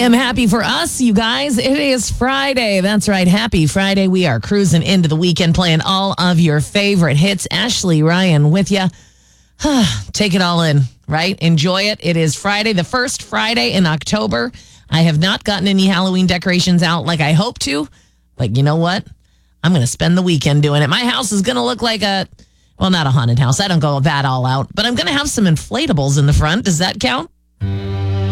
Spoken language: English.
am happy for us, you guys. It is Friday. That's right. Happy Friday. We are cruising into the weekend playing all of your favorite hits. Ashley Ryan with you. Take it all in, right? Enjoy it. It is Friday, the first Friday in October. I have not gotten any Halloween decorations out like I hope to, but you know what? I'm going to spend the weekend doing it. My house is going to look like not a haunted house. I don't go that all out, but I'm going to have some inflatables in the front. Does that count?